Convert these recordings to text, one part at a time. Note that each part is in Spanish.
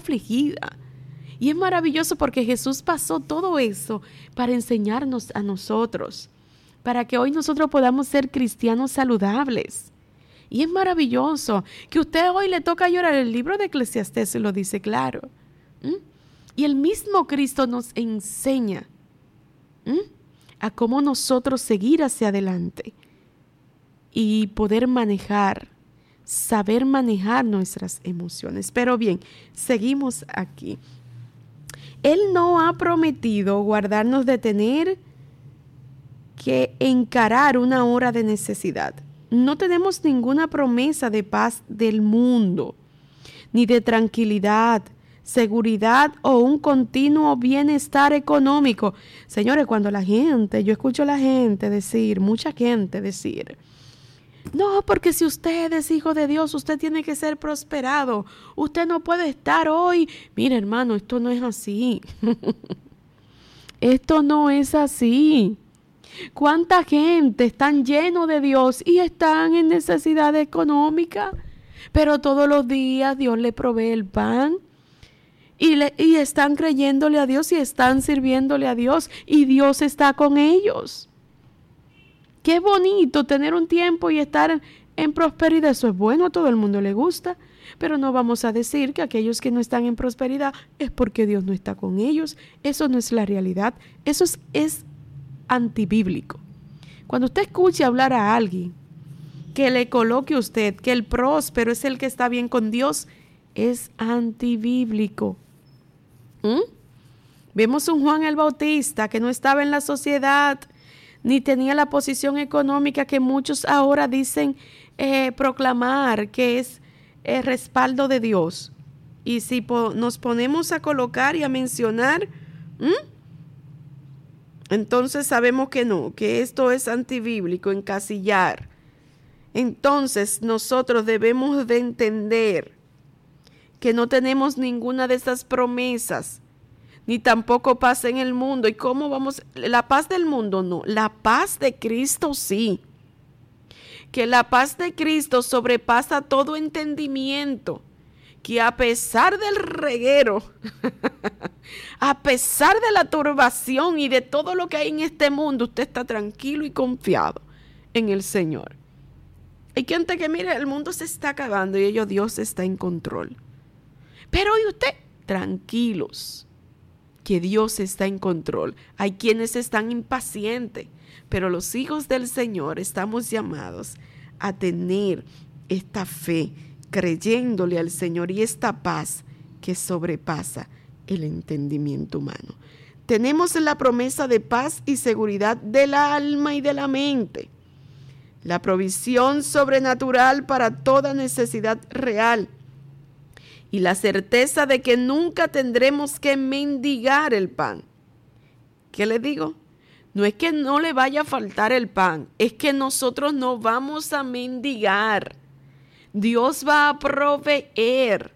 afligida. Y es maravilloso porque Jesús pasó todo eso para enseñarnos a nosotros, para que hoy nosotros podamos ser cristianos saludables. Y es maravilloso que usted hoy le toca llorar. El libro de Eclesiastés se lo dice claro. Y el mismo Cristo nos enseña a cómo nosotros seguir hacia adelante y poder saber manejar nuestras emociones. Pero bien, seguimos aquí. Él no ha prometido guardarnos de tener que encarar una hora de necesidad. No tenemos ninguna promesa de paz del mundo, ni de tranquilidad, seguridad o un continuo bienestar económico. Señores, cuando yo escucho a la gente decir, mucha gente decir, no, porque si usted es hijo de Dios, usted tiene que ser prosperado. Usted no puede estar hoy. Mire, hermano, esto no es así. Esto no es así. ¿Cuánta gente están llenos de Dios y están en necesidad económica? Pero todos los días Dios le provee el pan. Y están creyéndole a Dios y están sirviéndole a Dios. Y Dios está con ellos. Qué bonito tener un tiempo y estar en prosperidad. Eso es bueno, a todo el mundo le gusta. Pero no vamos a decir que aquellos que no están en prosperidad es porque Dios no está con ellos. Eso no es la realidad. Eso es antibíblico. Cuando usted escuche hablar a alguien que le coloque a usted que el próspero es el que está bien con Dios, es antibíblico. Vemos un Juan el Bautista que no estaba en la sociedad ni tenía la posición económica que muchos ahora dicen proclamar que es respaldo de Dios. Y si nos ponemos a colocar y a mencionar, entonces sabemos que no, que esto es antibíblico, encasillar. Entonces nosotros debemos de entender que no tenemos ninguna de esas promesas, ni tampoco paz en el mundo. ¿Y cómo vamos? La paz del mundo no, la paz de Cristo sí. Que la paz de Cristo sobrepasa todo entendimiento, que a pesar del reguero, a pesar de la turbación y de todo lo que hay en este mundo, usted está tranquilo y confiado en el Señor. Hay gente que mire, el mundo se está acabando y Dios está en control. Pero hoy usted, tranquilos, que Dios está en control. Hay quienes están impacientes, pero los hijos del Señor estamos llamados a tener esta fe, creyéndole al Señor y esta paz que sobrepasa el entendimiento humano. Tenemos la promesa de paz y seguridad del alma y de la mente, la provisión sobrenatural para toda necesidad real y la certeza de que nunca tendremos que mendigar el pan. ¿Qué le digo? No es que no le vaya a faltar el pan, es que nosotros no vamos a mendigar. Dios va a proveer.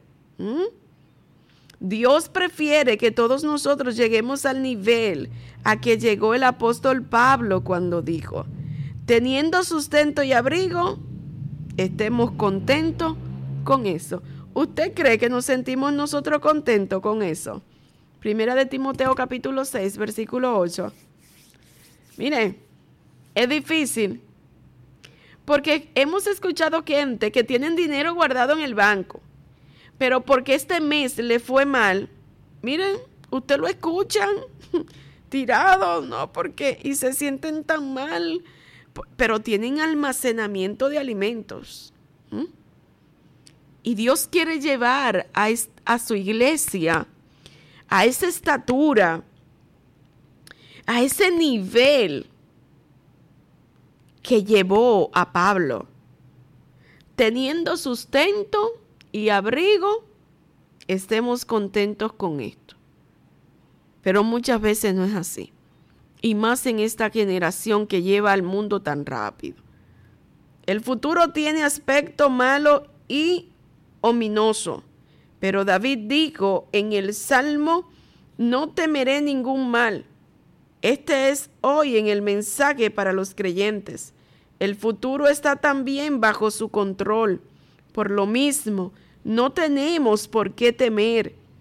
Dios prefiere que todos nosotros lleguemos al nivel a que llegó el apóstol Pablo cuando dijo, teniendo sustento y abrigo, estemos contentos con eso. ¿Usted cree que nos sentimos nosotros contentos con eso? Primera de Timoteo capítulo 6, versículo 8. Mire, es difícil porque hemos escuchado gente que tienen dinero guardado en el banco, pero porque este mes le fue mal, miren, usted lo escuchan tirado, ¿no? Porque y se sienten tan mal, pero tienen almacenamiento de alimentos. Y Dios quiere llevar a su iglesia a esa estatura, a ese nivel que llevó a Pablo, teniendo sustento y abrigo, estemos contentos con esto. Pero muchas veces no es así, y más en esta generación que lleva al mundo tan rápido. El futuro tiene aspecto malo y ominoso, pero David dijo en el Salmo, no temeré ningún mal. Este es hoy en el mensaje para los creyentes. El futuro está también bajo su control. Por lo mismo, no tenemos por qué temer,